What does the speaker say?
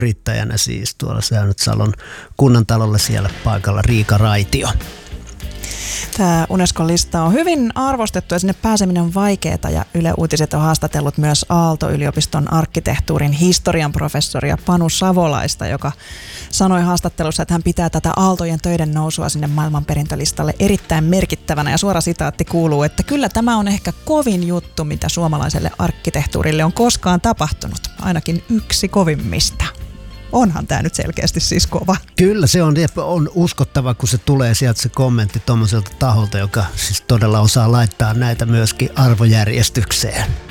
yrittäjänä siis tuolla Säynät-Salon kunnantalolla siellä paikalla Riika Raitio. Tämä Unesco-lista on hyvin arvostettu ja sinne pääseminen on vaikeaa ja Yle Uutiset on haastatellut myös Aalto-yliopiston arkkitehtuurin historian professoria Panu Savolaista, joka sanoi haastattelussa, että hän pitää tätä aaltojen töiden nousua sinne maailmanperintölistalle erittäin merkittävänä ja suora sitaatti kuuluu, että kyllä tämä on ehkä kovin juttu, mitä suomalaiselle arkkitehtuurille on koskaan tapahtunut, ainakin yksi kovimmista. Onhan tämä nyt selkeästi siis kova. Kyllä se on uskottava, kun se tulee sieltä se kommentti tuommoiselta taholta, joka siis todella osaa laittaa näitä myöskin arvojärjestykseen.